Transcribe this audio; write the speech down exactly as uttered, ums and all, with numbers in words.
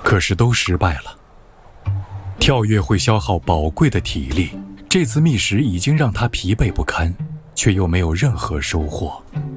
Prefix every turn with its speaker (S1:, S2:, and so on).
S1: 可是都失败了。跳跃会消耗宝贵的体力，这次觅食已经让他疲惫不堪，却又没有任何收获。